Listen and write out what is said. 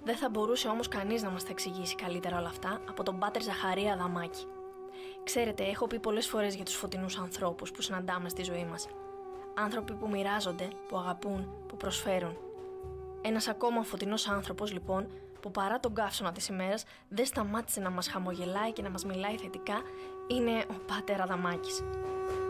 Δεν θα μπορούσε όμως κανείς να μας τα εξηγήσει καλύτερα όλα αυτά από τον Πάτερ Ζαχαρία Αδαμάκη. Ξέρετε, έχω πει πολλές φορές για τους φωτεινούς ανθρώπους που συναντάμε στη ζωή μας. Άνθρωποι που μοιράζονται, που αγαπούν, που προσφέρουν. Ένας ακόμα φωτεινός άνθρωπος, λοιπόν, που παρά τον καύσωνα της ημέρας δεν σταμάτησε να μας χαμογελάει και να μας μιλάει θετικά, είναι ο Πάτερ Αδαμάκης.